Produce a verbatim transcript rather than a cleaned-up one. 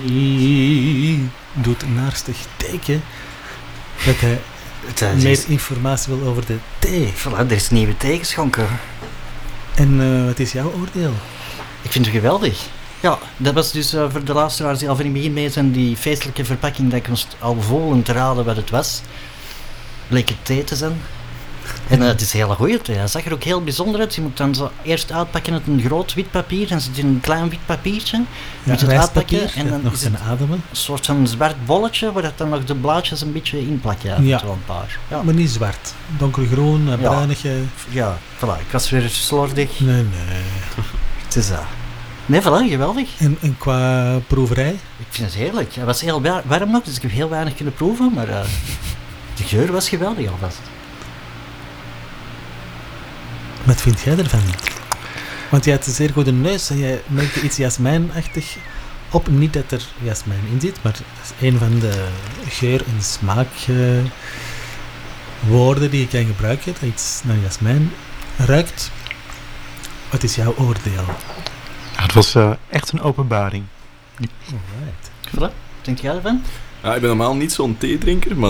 doet naastig teken dat hij Dat is- meer informatie wil over de thee. Voilà, er is nieuwe thee geschonken. En uh, wat is jouw oordeel? Ik vind het geweldig. Ja, dat was dus uh, voor de luisteraars die al van in het begin mee zijn, die feestelijke verpakking dat ik ons al volend te raden wat het was. Bleek het thee te zijn. En uh, het is een hele goeie thee. Hij zag er ook heel bijzonder uit. Je moet dan zo eerst uitpakken uit een groot wit papier. En zit in een klein wit papiertje. Ja, moet je het uitpakken en dan nog is zijn het ademen. een soort van zwart bolletje waar dat dan nog de blaadjes een beetje in plakken. Ja, Ja. wel een paar. Ja. Maar niet zwart. Donkergroen, uh, Ja. bruinige. Ja, voilà. Ik was weer slordig. Nee, nee. Het is dat. Nee, voilà, geweldig. En, en qua proeverij? Ik vind het heerlijk. Het was heel wa- warm nog, dus ik heb heel weinig kunnen proeven, maar uh, de geur was geweldig alvast. Wat vind jij ervan? Want jij hebt een zeer goede neus en jij merkte iets jasmijnachtig op. Niet dat er jasmijn in zit, maar dat is een van de geur- en smaakwoorden die je kan gebruiken, dat iets naar jasmijn ruikt. Wat is jouw oordeel? Ja, het was uh, echt een openbaring. Alright. Voilà, wat denk jij ervan? Ja, ik ben normaal niet zo'n theedrinker, maar